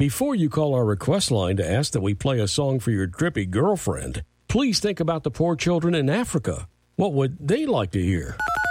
Before you call our request line to ask that we play a song for your drippy girlfriend, please think about the poor children in Africa. What would they like to hear?